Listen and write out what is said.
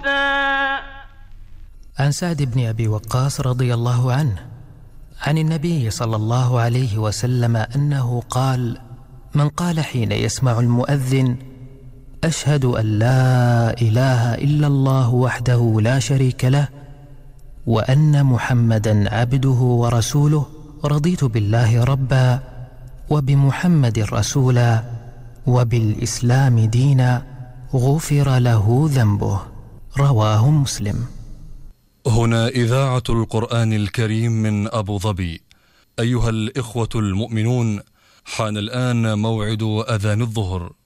الموتى. عن سعد بن أبي وقاص رضي الله عنه عن النبي صلى الله عليه وسلم أنه قال: من قال حين يسمع المؤذن: أشهد أن لا إله إلا الله وحده لا شريك له وأن محمدا عبده ورسوله، رضيت بالله ربا وبمحمد رسولا وبالإسلام دينا، غفر له ذنبه. رواه مسلم. هنا إذاعة القرآن الكريم من أبو ظبي. أيها الإخوة المؤمنون، حان الآن موعد أذان الظهر.